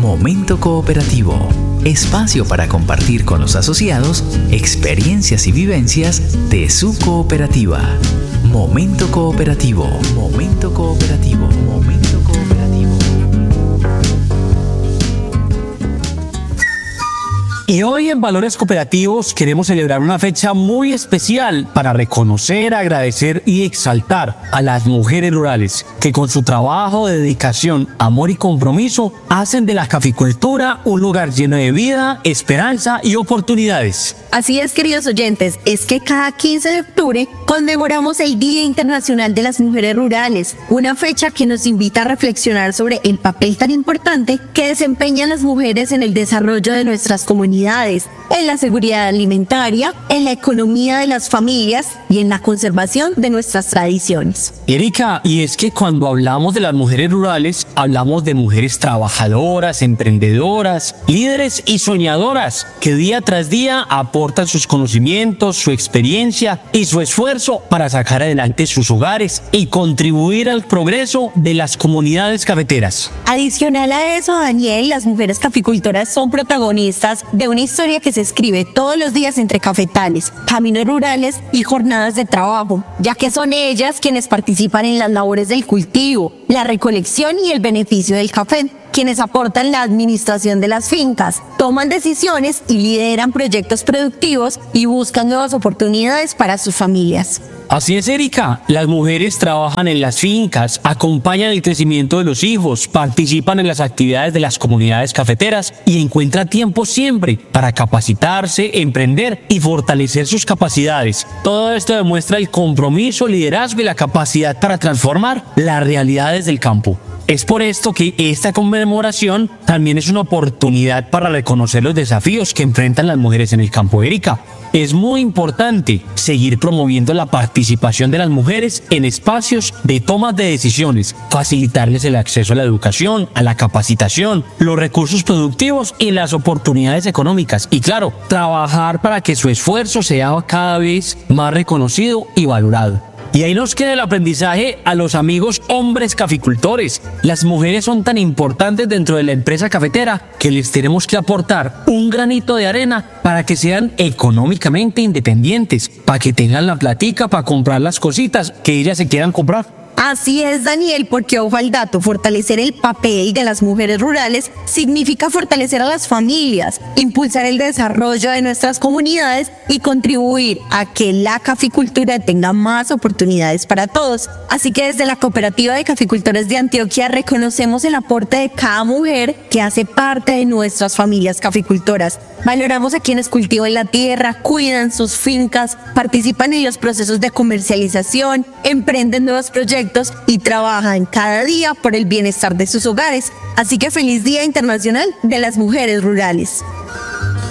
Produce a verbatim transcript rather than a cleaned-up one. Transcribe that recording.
Momento Cooperativo. Espacio para compartir con los asociados experiencias y vivencias de su cooperativa. Momento Cooperativo. Momento Cooperativo. Momento Cooperativo. Y hoy en Valores Cooperativos queremos celebrar una fecha muy especial para reconocer, agradecer y exaltar a las mujeres rurales que con su trabajo, dedicación, amor y compromiso hacen de la caficultura un lugar lleno de vida, esperanza y oportunidades. Así es, queridos oyentes, es que cada quince de octubre conmemoramos el Día Internacional de las Mujeres Rurales, una fecha que nos invita a reflexionar sobre el papel tan importante que desempeñan las mujeres en el desarrollo de nuestras comunidades, en la seguridad alimentaria, en la economía de las familias y en la conservación de nuestras tradiciones. Erika, y es que cuando hablamos de las mujeres rurales, hablamos de mujeres trabajadoras, emprendedoras, líderes y soñadoras que día tras día aportan sus conocimientos, su experiencia y su esfuerzo para sacar adelante sus hogares y contribuir al progreso de las comunidades cafeteras. Adicional a eso, Daniel, las mujeres caficultoras son protagonistas de una historia que se escribe todos los días entre cafetales, caminos rurales y jornadas de trabajo, ya que son ellas quienes participan en las labores del cultivo, la recolección y el beneficio del café, quienes aportan la administración de las fincas, toman decisiones y lideran proyectos productivos y buscan nuevas oportunidades para sus familias. Así es, Erika, las mujeres trabajan en las fincas, acompañan el crecimiento de los hijos, participan en las actividades de las comunidades cafeteras y encuentran tiempo siempre para capacitarse, emprender y fortalecer sus capacidades. Todo esto demuestra el compromiso, liderazgo y la capacidad para transformar las realidades del campo. Es por esto que esta conmemoración también es una oportunidad para reconocer los desafíos que enfrentan las mujeres en el campo, Erika. Es muy importante seguir promoviendo la participación de las mujeres en espacios de toma de decisiones, facilitarles el acceso a la educación, a la capacitación, los recursos productivos y las oportunidades económicas. Y claro, trabajar para que su esfuerzo sea cada vez más reconocido y valorado. Y ahí nos queda el aprendizaje a los amigos hombres caficultores. Las mujeres son tan importantes dentro de la empresa cafetera que les tenemos que aportar un granito de arena para que sean económicamente independientes, para que tengan la platica para comprar las cositas que ellas se quieran comprar. Así es, Daniel, porque ojo al dato, fortalecer el papel de las mujeres rurales significa fortalecer a las familias, impulsar el desarrollo de nuestras comunidades y contribuir a que la caficultura tenga más oportunidades para todos. Así que desde la Cooperativa de Caficultores de Antioquia reconocemos el aporte de cada mujer que hace parte de nuestras familias caficultoras. Valoramos a quienes cultivan la tierra, cuidan sus fincas, participan en los procesos de comercialización, emprenden nuevos proyectos y trabajan cada día por el bienestar de sus hogares. Así que feliz Día Internacional de las Mujeres Rurales.